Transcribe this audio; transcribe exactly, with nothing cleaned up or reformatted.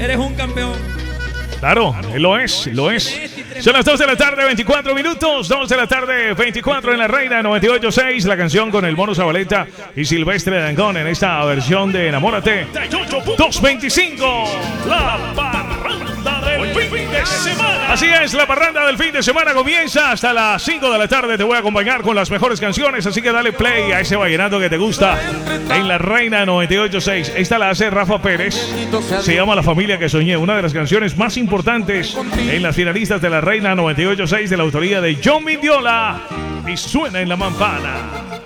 Eres un campeón. Claro, lo es, lo es. Son las dos de la tarde, veinticuatro minutos. dos de la tarde, veinticuatro en la Reina noventa y ocho punto seis. La canción con el Mono Zabaleta y Silvestre Dangond en esta versión de Enamórate. doscientos veinticinco. La parranda del fin de semana. Así es, la parranda del fin de semana comienza hasta las cinco de la tarde. Te voy a acompañar con las mejores canciones. Así que dale play a ese vallenato que te gusta en la Reina noventa y ocho punto seis. Esta la hace Rafa Pérez. Se llama La Familia que Soñé. Una de las canciones más importantes en las finalistas de la Reina noventa y ocho punto seis de la autoría de John Mindiola. Y suena en la mampana.